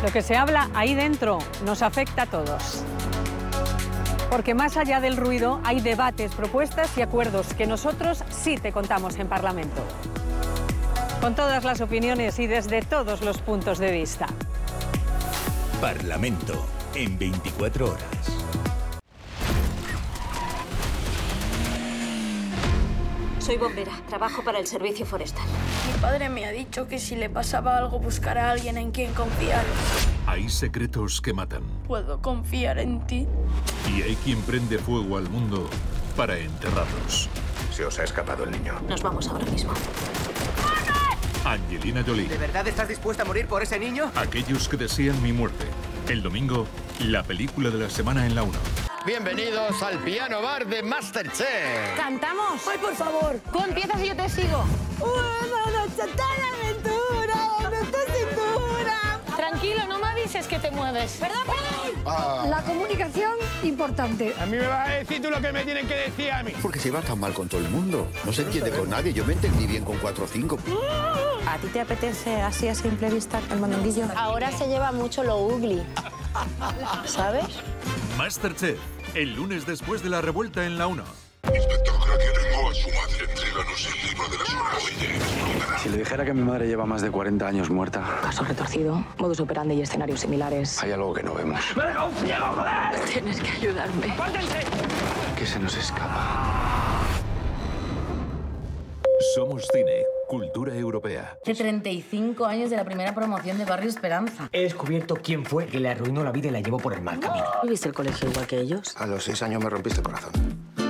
Lo que se habla ahí dentro nos afecta a todos. Porque más allá del ruido hay debates, propuestas y acuerdos que nosotros sí te contamos en Parlamento. Con todas las opiniones y desde todos los puntos de vista. Parlamento en 24 horas. Soy bombera, trabajo para el servicio forestal. Mi padre me ha dicho que si le pasaba algo buscara a alguien en quien confiar. Hay secretos que matan. ¿Puedo confiar en ti? Y hay quien prende fuego al mundo para enterrarlos. Se os ha escapado el niño. Nos vamos ahora mismo. Angelina Jolie. ¿De verdad estás dispuesta a morir por ese niño? Aquellos que desean mi muerte. El domingo, la película de la semana en la 1. Bienvenidos al piano bar de Masterchef. ¿Cantamos? ¡Ay, por favor! Tú empiezas y yo te sigo. ¡Una noche tan aventura en esta cintura! Tranquilo, no me avises que te mueves. ¡Perdón, perdón! La comunicación, importante. A mí me vas a decir tú lo que me tienen que decir a mí. Porque se va tan mal con todo el mundo. No se entiende con nadie. Yo me entendí bien con 4 o 5. ¿A ti te apetece así a simple vista el mandonguillo? Ahora se lleva mucho lo ugly. ¿Sabes? Masterchef, el lunes después de la revuelta en la 1. Inspector Cracker, tengo a su madre. Entréganos el libro de las horas. Si le dijera que mi madre lleva más de 40 años muerta. Caso retorcido, modus operandi y escenarios similares. Hay algo que no vemos. ¡Me deja un ciego, joder! Tienes que ayudarme. ¡Pártense! Que se nos escapa. Somos cine, cultura europea. Hace 35 años de la primera promoción de Barrio Esperanza. He descubierto quién fue que le arruinó la vida y la llevó por el mal camino. ¿Viviste el colegio igual que ellos? A los 6 años me rompiste el corazón.